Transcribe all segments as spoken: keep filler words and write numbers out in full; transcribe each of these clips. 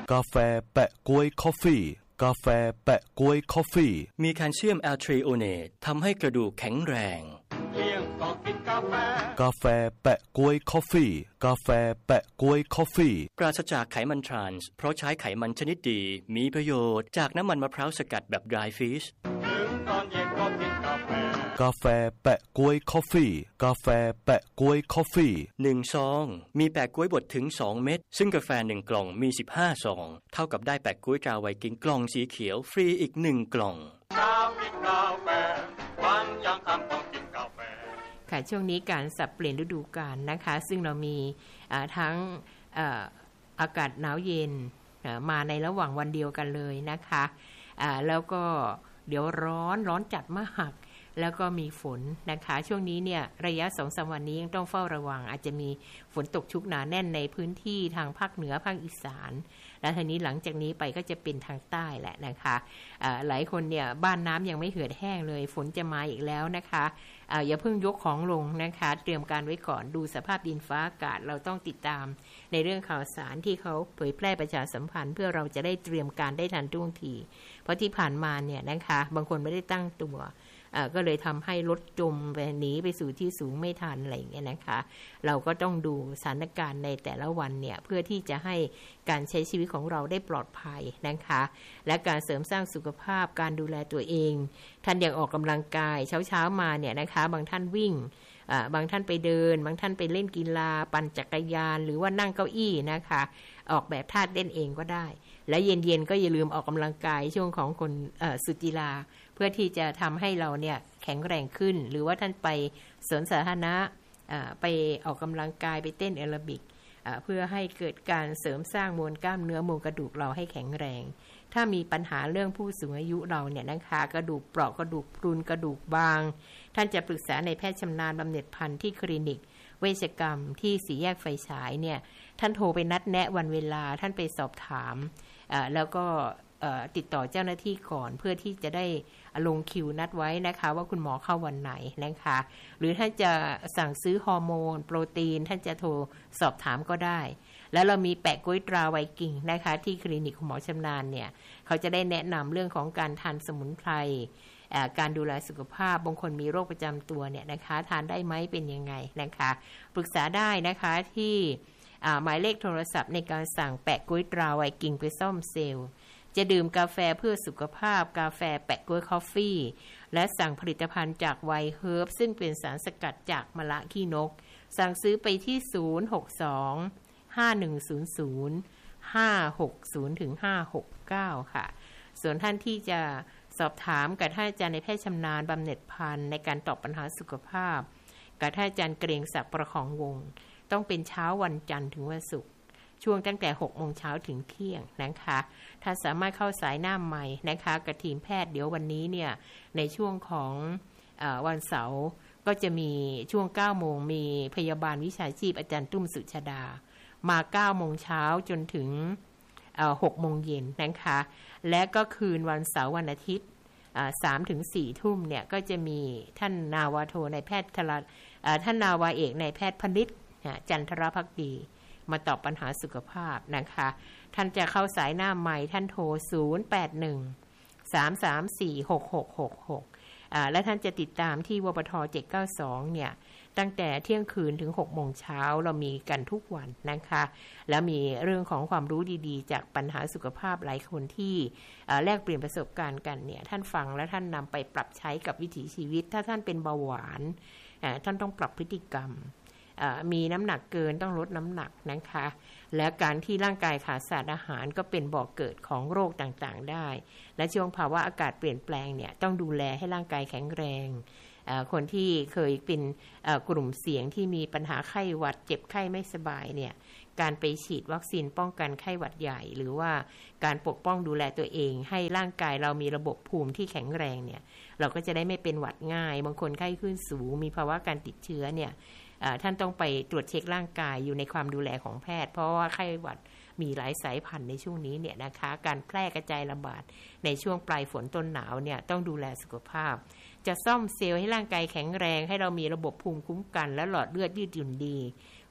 กาแฟแปะก๊วยคอฟฟี่กาแฟแปะก๊วยคอฟฟี่มีแคลเซียมแอลทริโอเนตทำให้กระดูกแข็งแรงเที่ยงก็กินกาแฟกาแฟแปะก๊วยคอฟฟี่กาแฟแปะก๊วยคอฟฟี่ปราศจากไขมันทรานส์เพราะใช้ไขมันชนิดดีมีประโยชน์จากน้ำมันมะพร้าวสกัดแบบ dry fish ถึงตอนเย็นก็กินกาแฟกาแฟแปะก๊วยคอฟฟี่กาแฟแปะก๊วยคอฟฟี่หนึ่งซองมีแปะก๊วยบดถึงสองเม็ดซึ่งกาแฟหนึ่งกล่องมีสิบห้าซองเท่ากับได้แปะก๊วยตราไวกิ้งกล่องสีเขียวฟรีอีกหนึ่งกล่องเช้ากินกาแฟวันยังค่ำต้องกินกาแฟค่ะช่วงนี้การสับเปลี่ยนฤดูกาลนะคะซึ่งเรามีทั้งอากาศหนาวเย็นมาในระหว่างวันเดียวกันเลยนะคะแล้วก็เดี๋ยวร้อนร้อนจัดมากแล้วก็มีฝนนะคะช่วงนี้เนี่ยระยะ สองถึงสาม วันนี้ยังต้องเฝ้าระวังอาจจะมีฝนตกชุกหนาแน่นในพื้นที่ทางภาคเหนือภาคอีสานและทีนี้หลังจากนี้ไปก็จะเป็นทางใต้แหละนะคะหลายคนเนี่ยบ้านน้ำยังไม่เหือดแห้งเลยฝนจะมาอีกแล้วนะคะอย่าเพิ่งยกของลงนะคะเตรียมการไว้ก่อนดูสภาพดินฟ้าอากาศเราต้องติดตามในเรื่องข่าวสารที่เขาเผยแพร่ประชาสัมพันธ์เพื่อเราจะได้เตรียมการได้ทันท่วงทีเพราะที่ผ่านมาเนี่ยนะคะบางคนไม่ได้ตั้งตัวก็เลยทำให้รถจมไปหนีไปสู่ที่สูงไม่ทันอะไรอย่างเงี้ยนะคะเราก็ต้องดูสถานการณ์ในแต่ละวันเนี่ยเพื่อที่จะให้การใช้ชีวิตของเราได้ปลอดภัยนะคะและการเสริมสร้างสุขภาพการดูแลตัวเองท่านอยากออกกำลังกายเช้าๆมาเนี่ยนะคะบางท่านวิ่งบางท่านไปเดินบางท่านไปเล่นกีฬาปั่นจักรยานหรือว่านั่งเก้าอี้นะคะออกแบบท่าเต้นเองก็ได้และเย็นๆก็อย่าลืมออกกำลังกายช่วงของคนสุจิลาเพื่อที่จะทำให้เราเนี่ยแข็งแรงขึ้นหรือว่าท่านไปสวนสาธารณะไปออกกำลังกายไปเต้นแอโรบิกเพื่อให้เกิดการเสริมสร้างมวลกล้ามเนื้อมวลกระดูกเราให้แข็งแรงถ้ามีปัญหาเรื่องผู้สูงอายุเราเนี่ยนะคะกระดูกเปราะกระดูกพรุนกระดูกบางท่านจะปรึกษาในแพทย์ชำนาญบำเหน็จพันธุ์ที่คลินิกเวชกรรมที่สี่แยกไฟฉายเนี่ยท่านโทรไปนัดแนะวันเวลาท่านไปสอบถามแล้วก็ติดต่อเจ้าหน้าที่ก่อนเพื่อที่จะได้ลงคิวนัดไว้นะคะว่าคุณหมอเข้าวันไหนนะคะหรือท่านจะสั่งซื้อฮอร์โมนโปรตีนท่านจะโทรสอบถามก็ได้แล้วเรามีแปะก๊วยตราไวกิ้งนะคะที่คลินิกคุณหมอชำนาญเนี่ยเขาจะได้แนะนำเรื่องของการทานสมุนไพรการดูแลสุขภาพบางคนมีโรคประจำตัวเนี่ยนะคะทานได้ไหมเป็นยังไงนะคะปรึกษาได้นะคะที่หมายเลขโทรศัพท์ในการสั่งแปะก๊วยตราไวกิ้งไปซ่อมเซลล์จะดื่มกาแฟเพื่อสุขภาพกาแฟแปะก๊วยคอฟฟี่และสั่งผลิตภัณฑ์จากไวเฮิร์บซึ่งเป็นสารสกัดจากมะละขี้นกสั่งซื้อไปที่ศูนย์ หก สอง ห้า หนึ่ง ศูนย์ ศูนย์ ห้า หก ศูนย์ ถึง ห้า หก เก้าค่ะส่วนท่านที่จะสอบถามกับท่านอาจารย์ในแพทย์ชำนาญบำเหน็จพันธุ์ในการตอบปัญหาสุขภาพกับท่านอาจารย์เกรียงศักดิ์ประคองวงศ์ต้องเป็นเช้าวันจันทร์ถึงวันศุกร์ช่วงตั้งแต่หกโมงเช้าถึงเที่ยงนะคะถ้าสามารถเข้าสายหน้าใหม่นะคะกับทีมแพทย์เดี๋ยววันนี้เนี่ยในช่วงของเอ่อวันเสาร์ก็จะมีช่วงเก้าโมงมีพยาบาลวิชาชีพอาจารย์ตุ้มสุชดามาเก้าโมงเช้าจนถึงเอ่อหกโมงเย็นนะคะและก็คืนวันเสาร์วันอาทิตย์สามถึงสี่ทุ่มเนี่ยก็จะมีท่านนาวาโทในแพทย์ทลท่านนาวาเอกในแพทย์พนิษฐ์จันทรภักดีมาตอบปัญหาสุขภาพนะคะท่านจะเข้าสายหน้าใหม่ท่านโทรศูนย์ แปด หนึ่ง สาม สาม สี่ หก หก หก หกอ่าและท่านจะติดตามที่วปทเจ็ดเก้าสองเนี่ยตั้งแต่เที่ยงคืนถึงหกโมงเช้าเรามีกันทุกวันนะคะแล้วมีเรื่องของความรู้ดีๆจากปัญหาสุขภาพหลายคนที่แลกเปลี่ยนประสบการณ์กันเนี่ยท่านฟังและท่านนำไปปรับใช้กับวิถีชีวิตถ้าท่านเป็นเบาหวานท่านต้องปรับพฤติกรรมมีน้ำหนักเกินต้องลดน้ำหนักนะคะและการที่ร่างกายขาดสารอาหารก็เป็นบ่อกเกิดของโรคต่างๆได้และช่วงภาวะอากาศเปลี่ยนแปลงเนี่ยต้องดูแลให้ร่างกายแข็งแรงคนที่เคยเป็นกลุ่มเสี่ยงที่มีปัญหาไข้หวัดเจ็บไข้ไม่สบายเนี่ยการไปฉีดวัคซีนป้องกันไข้หวัดใหญ่หรือว่าการปกป้องดูแลตัวเองให้ร่างกายเรามีระบบภูมิที่แข็งแรงเนี่ยเราก็จะได้ไม่เป็นหวัดง่ายบางคนไข้ขึ้นสูงมีภาวะการติดเชื้อเนี่ยท่านต้องไปตรวจเช็คร่างกายอยู่ในความดูแลของแพทย์เพราะว่าไข้หวัดมีหลายสายพันธุ์ในช่วงนี้เนี่ยนะคะการแพร่กระจายระบาดในช่วงปลายฝนต้นหนาวเนี่ยต้องดูแลสุขภาพจะซ่อมเซลล์ให้ร่างกายแข็งแรงให้เรามีระบบภูมิคุ้มกันและหลอดเลือดยืดหยุ่นดี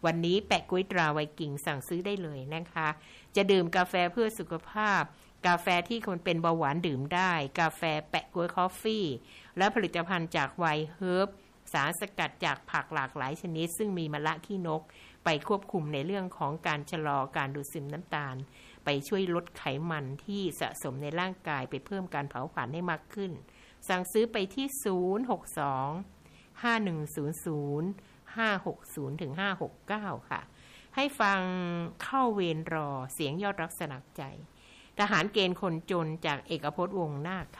วันนี้แปะก๊วยตราไวกิ่งสั่งซื้อได้เลยนะคะจะดื่มกาแฟเพื่อสุขภาพกาแฟที่คนเป็นเบาหวานดื่มได้กาแฟแปะก๊วยคอฟฟี่และผลิตภัณฑ์จากไวเฮิร์บสารสกัดจากผักหลากหลายชนิดซึ่งมีมะละขี้นกไปควบคุมในเรื่องของการชะลอการดูดซึมน้ำตาลไปช่วยลดไขมันที่สะสมในร่างกายไปเพิ่มการเผาผลาญให้มากขึ้นสั่งซื้อไปที่ศูนย์ หก สอง ห้า หนึ่ง ศูนย์ ศูนย์ ห้า หก ศูนย์ ถึง ห้า หก เก้า ค่ะให้ฟังเข้าเวรรอเสียงยอดรักสลักใจทหารเกณฑ์คนจนจากเอกพจน์วงศ์นาค